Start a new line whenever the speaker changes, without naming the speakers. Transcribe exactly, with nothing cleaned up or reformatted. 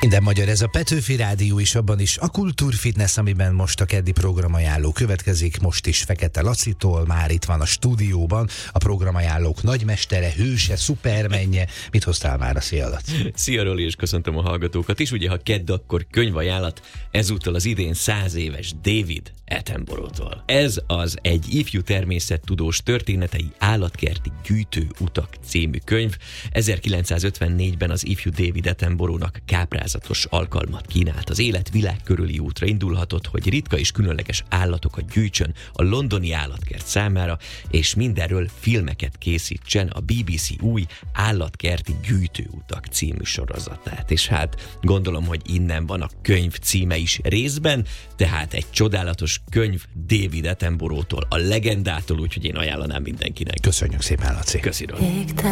Minden magyar, ez a Petőfi Rádió is, abban is a Kultúrfitness, amiben most a keddi programajánló következik, most is Fekete Lacitól, már itt van a stúdióban a programajánlók nagymestere, hőse, szupermenje. Mit hoztál már a Szia, Laci?
Szia, Roli, és köszöntöm a hallgatókat is. Ugye, ha kedd, akkor könyvajánlat, ezúttal az idén száz éves David Attenborough-tól. Ez az Egy ifjú természettudós történetei állatkerti gyűjtőutak című könyv. ezerkilencszázötvennégyben az ifjú David Attenborough-nak káprázatos alkalmat kínált. Az élet világ körüli útra indulhatott, hogy ritka és különleges állatokat gyűjtsön a londoni állatkert számára, és mindenről filmeket készítsen a bé bé cé új állatkerti gyűjtőutak című sorozatát. És hát gondolom, hogy innen van a könyv címe is részben, tehát egy csodálatos könyv David Attenborough-tól, a legendától, úgyhogy én ajánlanám mindenkinek.
Köszönjük szépen, Laci.
Köszi, Roli.